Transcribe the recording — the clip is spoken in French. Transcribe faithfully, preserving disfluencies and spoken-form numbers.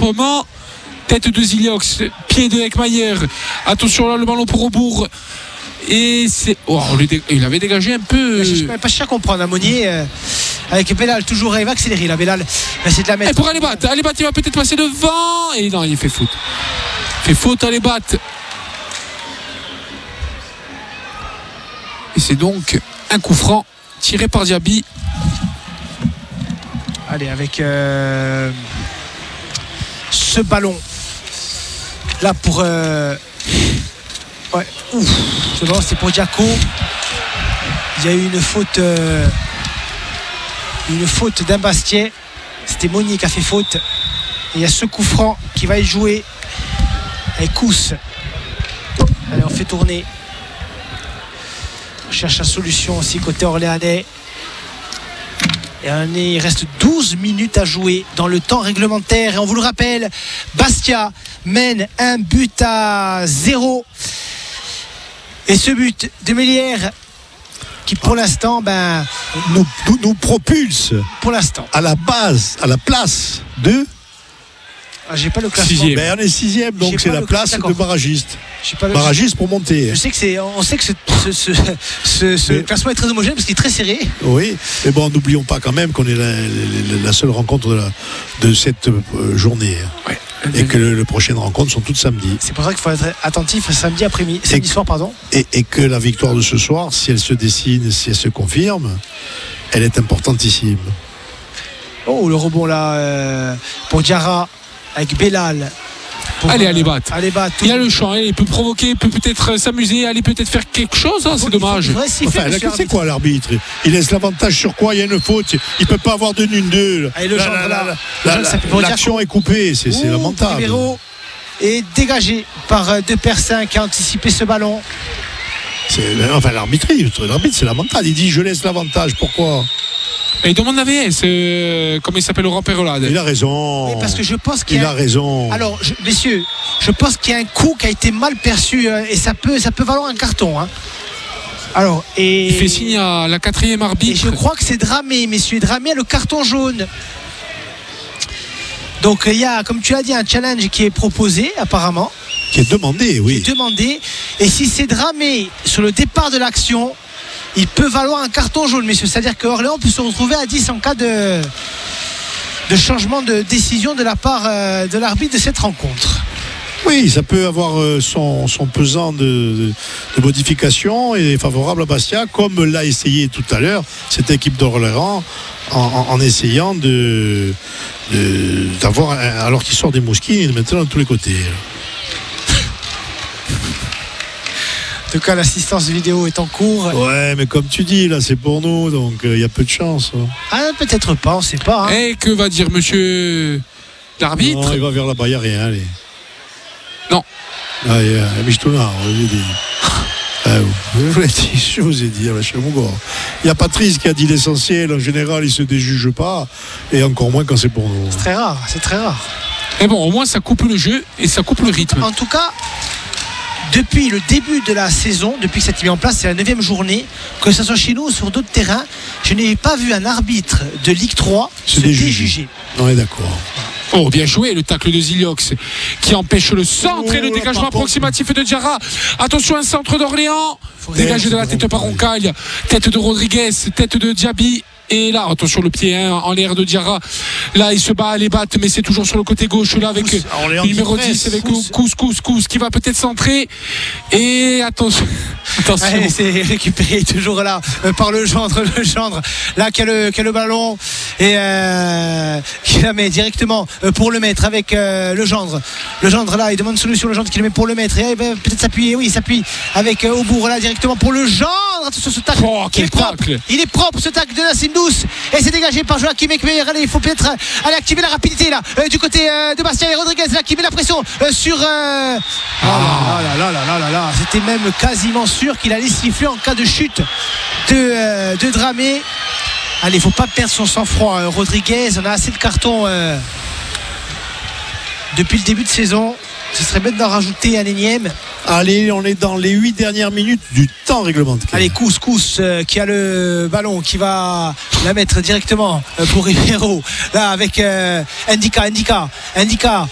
encadrement. Tête de Ziliox, pied de Ekmayer. Attention là, le ballon pour Aubourg. Et c'est. Oh, il avait dégagé un peu. Je ne suis pas cher à comprendre. À Monnier, euh, avec Bellal, toujours il va accélérer. Là, Bellal va essayer de la mettre. Et pour Alibat, Alibat, il va peut-être passer devant. Et non, il fait faute. Il fait faute à Alibat. Et c'est donc un coup franc tiré par Diaby. Allez, avec euh, ce ballon là pour. Euh, ouais, ouf, ce ballon c'était pour Diaco. Il y a eu une faute, euh, une faute d'un Bastiais. C'était Monnier qui a fait faute. Et il y a ce coup franc qui va être joué avec Kous. Allez, on fait tourner. On cherche la solution aussi côté orléanais. Et il reste douze minutes à jouer dans le temps réglementaire. Et on vous le rappelle, Bastia mène un but à zéro. Et ce but de Mélière qui pour l'instant ben, nous, nous propulse pour l'instant à la base, à la place de... Ah, j'ai pas le classement. Sixième. Ben, on est sixième, donc j'ai c'est la place d'accord. de barragiste. Pas le... Barragiste pour monter. Je sais que c'est, on sait que ce, ce, ce, ce, ce mais... classement est très homogène parce qu'il est très serré. Oui, mais bon, n'oublions pas quand même qu'on est la, la, la seule rencontre de, la, de cette euh, journée. Ouais. Et que les prochaines rencontres sont toutes samedi. C'est pour ça qu'il faut être attentif samedi après-midi, samedi et, soir, pardon. Et, et que la victoire de ce soir, si elle se dessine, si elle se confirme, elle est importantissime. Oh, le rebond là euh, pour Diarra avec Bellal. Pour, allez, allez battre. Allez battre. Il a le champ, il peut provoquer, il peut peut-être s'amuser, aller peut-être faire quelque chose. Hein, c'est dommage. Il faut, il enfin, là, c'est quoi l'arbitre? Il laisse l'avantage sur quoi? Il y a une faute. Il peut pas avoir de une deux. Allez, le là, genre, là, là, là, là, là, là, l'action est coupée. C'est, c'est lamentable. Libéro est dégagé par De Persin qui a anticipé ce ballon. C'est, enfin, l'arbitre, l'arbitre, c'est lamentable. Il dit je laisse l'avantage. Pourquoi? Et il demande la V S, euh, comment il s'appelle, Laurent Perrelade. Il a raison. Oui, parce que je pense qu'il il a, a raison. Alors, je, messieurs, je pense qu'il y a un coup qui a été mal perçu euh, et ça peut, ça peut valoir un carton. Hein. Alors, et il fait signe à la quatrième arbitre. Et je crois que c'est Dramé, messieurs. Dramé a le carton jaune. Donc, il y a, comme tu l'as dit, un challenge qui est proposé, apparemment. Qui est demandé, oui. Qui est demandé. Et si c'est Dramé sur le départ de l'action, il peut valoir un carton jaune, messieurs. C'est-à-dire que Orléans peut se retrouver à dix en cas de, de changement de décision de la part euh, de l'arbitre de cette rencontre. Oui, ça peut avoir euh, son, son pesant de, de, de modification et favorable à Bastia, comme l'a essayé tout à l'heure cette équipe d'Orléans en, en, en essayant de, de, d'avoir, un, alors qu'il sort des mousquines maintenant de tous les côtés. En tout cas, l'assistance vidéo est en cours. Ouais, mais comme tu dis, là, c'est pour nous, donc il euh, y a peu de chance. Hein. Ah, peut-être pas, on sait pas. Hein. Et que va dire monsieur l'arbitre? Non, il va vers là-bas, il n'y a rien, allez. Non. Ah, il y a Michtona, on vous dit. Ah, je vous ai dit, chez mon gars. Il y a Patrice qui a dit l'essentiel, en général, il ne se déjuge pas, et encore moins quand c'est pour nous. C'est très rare, c'est très rare. Mais bon, au moins, ça coupe le jeu et ça coupe le rythme. En tout cas, depuis le début de la saison, depuis que ça a été mis en place, c'est la neuvième journée, que ce soit chez nous ou sur d'autres terrains, je n'ai pas vu un arbitre de Ligue trois se déjuger. On est d'accord. Oh, bien joué, le tacle de Ziliox qui empêche le centre oh, et le dégagement approximatif de Diarra. Attention, un centre d'Orléans. Dégagé de la tête par Roncaille. Tête de Rodriguez, tête de Diaby. Et là, attention, le pied hein, en l'air de Diarra. Là, il se bat, les batte, mais c'est toujours sur le côté gauche. Là, avec le numéro dix, avec Kous, Kous, Kous, qui va peut-être centrer. Et attention. attention. Allez, c'est récupéré toujours là euh, par le gendre. Le gendre, là, qui a le, qui a le ballon. Et euh, qui la met directement euh, pour le mettre avec euh, le gendre. Le gendre, là, il demande une solution. Le gendre qui le met pour le mettre. Et il va peut-être s'appuyer. Oui, il s'appuie avec euh, Aubourg, là, directement pour le gendre. Attention, ce tacle. Oh, il est propre. tacle. Il est propre, ce tacle de Nassim Douce. Et c'est dégagé par Joachim Ekmeyer. Allez, il faut peut-être aller activer la rapidité là euh, du côté euh, de Bastien et Rodriguez là qui met la pression euh, sur. Euh... Oh là là là là là là là. C'était même quasiment sûr qu'il allait siffler en cas de chute de, euh, de Dramé. Allez, il ne faut pas perdre son sang-froid. Euh, Rodriguez, on a assez de cartons euh, depuis le début de saison. Ce serait bête d'en rajouter un énième. Allez, on est dans les huit dernières minutes du temps réglementaire. Allez, Kous, Kous euh, qui a le ballon, qui va la mettre directement euh, pour Ribeiro. Là, avec euh, Ndika, Ndika, Ndika